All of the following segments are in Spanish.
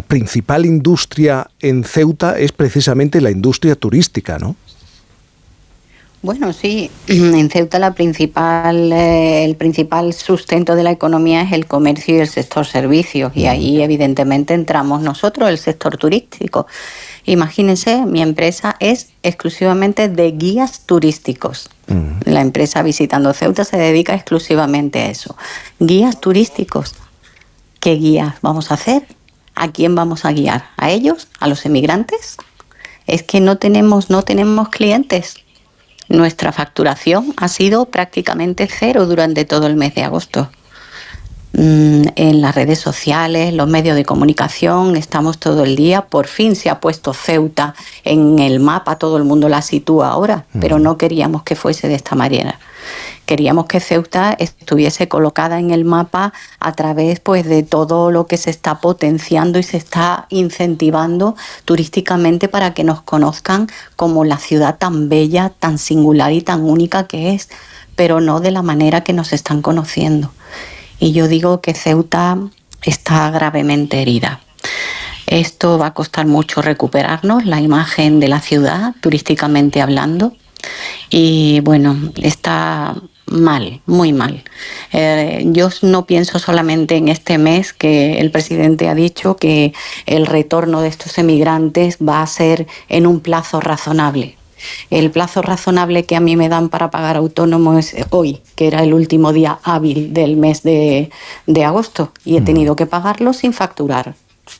principal industria en Ceuta es precisamente la industria turística, ¿no? Bueno, sí, en Ceuta el principal sustento de la economía es el comercio y el sector servicios, y ahí evidentemente entramos nosotros, el sector turístico. Imagínense, mi empresa es exclusivamente de guías turísticos. La empresa Visitando Ceuta se dedica exclusivamente a eso. Guías turísticos. ¿Qué guías vamos a hacer? ¿A quién vamos a guiar? ¿A ellos? ¿A los emigrantes? Es que no tenemos clientes. Nuestra facturación ha sido prácticamente cero durante todo el mes de agosto. En las redes sociales, los medios de comunicación, estamos todo el día. Por fin se ha puesto Ceuta en el mapa, todo el mundo la sitúa ahora, pero no queríamos que fuese de esta manera. Queríamos que Ceuta estuviese colocada en el mapa a través, pues, de todo lo que se está potenciando y se está incentivando turísticamente para que nos conozcan como la ciudad tan bella, tan singular y tan única que es, pero no de la manera que nos están conociendo. Y yo digo que Ceuta está gravemente herida. Esto va a costar mucho recuperarnos, la imagen de la ciudad, turísticamente hablando. Y bueno, está mal, muy mal. Yo no pienso solamente en este mes, que el presidente ha dicho que el retorno de estos emigrantes va a ser en un plazo razonable. El plazo razonable que a mí me dan para pagar autónomo es hoy, que era el último día hábil del mes de agosto, y he tenido que pagarlo sin facturar.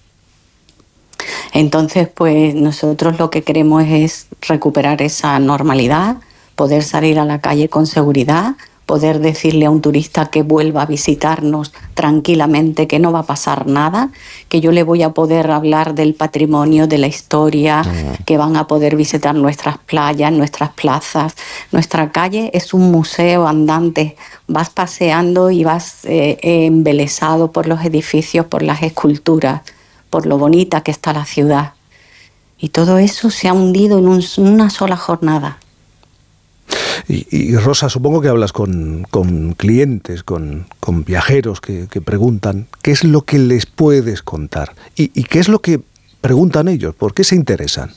Entonces, pues nosotros lo que queremos es recuperar esa normalidad, poder salir a la calle con seguridad, poder decirle a un turista que vuelva a visitarnos tranquilamente, que no va a pasar nada, que yo le voy a poder hablar del patrimonio, de la historia, que van a poder visitar nuestras playas, nuestras plazas. Nuestra calle es un museo andante. Vas paseando y vas embelesado por los edificios, por las esculturas, por lo bonita que está la ciudad. Y todo eso se ha hundido en una sola jornada. Y Rosa, supongo que hablas con clientes, con viajeros que preguntan qué es lo que les puedes contar y qué es lo que preguntan ellos, por qué se interesan.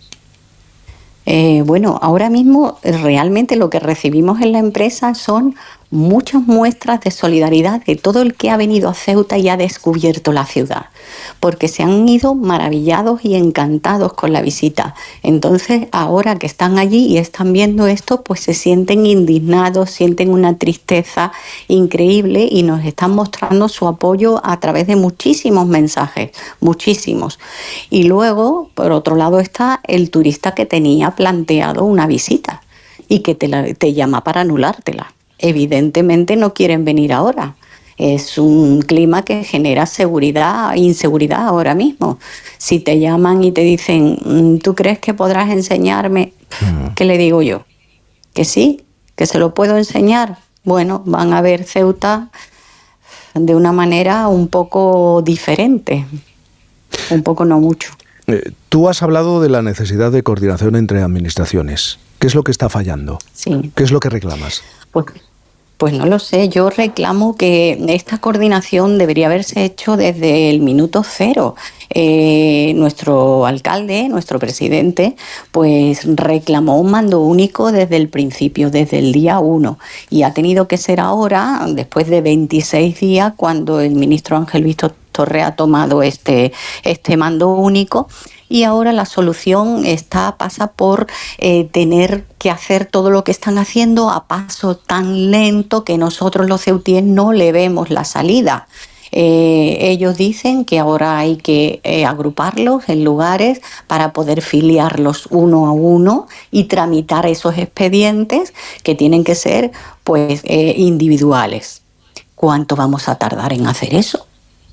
Bueno, ahora mismo realmente lo que recibimos en la empresa son muchas muestras de solidaridad de todo el que ha venido a Ceuta y ha descubierto la ciudad, porque se han ido maravillados y encantados con la visita. Entonces, ahora que están allí y están viendo esto, pues se sienten indignados, sienten una tristeza increíble y nos están mostrando su apoyo a través de muchísimos mensajes, muchísimos. Y luego, por otro lado, está el turista que tenía planteado una visita y que te llama para anulártela. Evidentemente no quieren venir ahora. Es un clima que genera inseguridad ahora mismo. Si te llaman y te dicen, ¿tú crees que podrás enseñarme? ¿Qué le digo yo? Que sí, que se lo puedo enseñar. Bueno, van a ver Ceuta de una manera un poco diferente. Un poco, no mucho. Tú has hablado de la necesidad de coordinación entre administraciones. ¿Qué es lo que está fallando? Sí. ¿Qué es lo que reclamas? Pues no lo sé, yo reclamo que esta coordinación debería haberse hecho desde el minuto cero. Nuestro alcalde, nuestro presidente, pues reclamó un mando único desde el principio, desde el día 1, y ha tenido que ser ahora, después de 26 días, cuando el ministro Ángel Víctor Torre ha tomado este mando único. Y ahora la solución pasa por tener que hacer todo lo que están haciendo a paso tan lento que nosotros los ceutíes no le vemos la salida. Ellos dicen que ahora hay que agruparlos en lugares para poder filiarlos uno a uno y tramitar esos expedientes que tienen que ser, pues, individuales. ¿Cuánto vamos a tardar en hacer eso?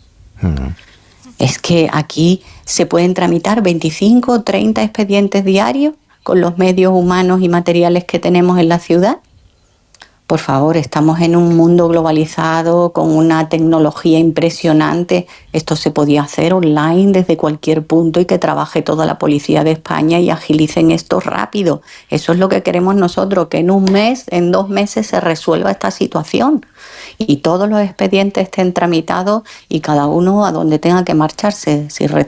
Es que aquí se pueden tramitar 25 o 30 expedientes diarios con los medios humanos y materiales que tenemos en la ciudad. Por favor, estamos en un mundo globalizado con una tecnología impresionante. Esto se podía hacer online desde cualquier punto y que trabaje toda la policía de España y agilicen esto rápido. Eso es lo que queremos nosotros, que en un mes, en 2 meses se resuelva esta situación y todos los expedientes estén tramitados y cada uno a donde tenga que marcharse. Si